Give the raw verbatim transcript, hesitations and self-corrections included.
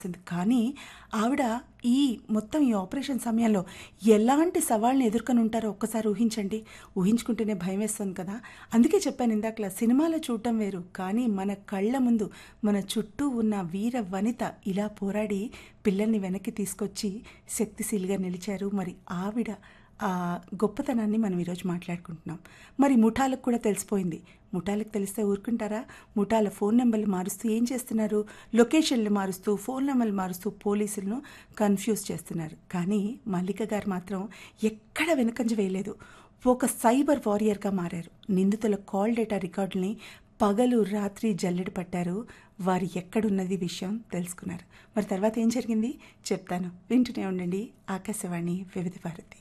చేస్తుంది. కానీ ఆవిడ ఈ మొత్తం ఈ ఆపరేషన్ సమయంలో ఎలాంటి సవాళ్ళని ఎదుర్కొని ఉంటారో ఒక్కసారి ఊహించండి. ఊహించుకుంటేనే భయం వేస్తుంది కదా! అందుకే చెప్పాను ఇందాకలా సినిమాలో చూడటం వేరు. కానీ మన కళ్ళ ముందు మన చుట్టూ ఉన్న వీర వనిత ఇలా పోరాడి పిల్లల్ని వెనక్కి తీసుకొచ్చి శక్తిశీలిగా నిలిచారు. మరి ఆవిడ ఆ గొప్పతనాన్ని మనం ఈరోజు మాట్లాడుకుంటున్నాం. మరి ముఠాలకు కూడా తెలిసిపోయింది. ముఠాలకు తెలిస్తే ఊరుకుంటారా? ముఠాల ఫోన్ నెంబర్లు మారుస్తూ ఏం చేస్తున్నారు? లొకేషన్లు మారుస్తూ ఫోన్ నెంబర్లు మారుస్తూ పోలీసులను కన్ఫ్యూజ్ చేస్తున్నారు. కానీ మల్లిక గారు మాత్రం ఎక్కడ వెనుకంజ వేయలేదు. ఒక సైబర్ వారియర్గా మారారు. నిందితుల కాల్ డేటా రికార్డుల్ని పగలు రాత్రి జల్లెడ పట్టారు. వారు ఎక్కడున్నది విషయం తెలుసుకున్నారు. మరి తర్వాత ఏం జరిగింది చెప్తాను. వింటూనే ఉండండి ఆకాశవాణి వివిధ భారతి.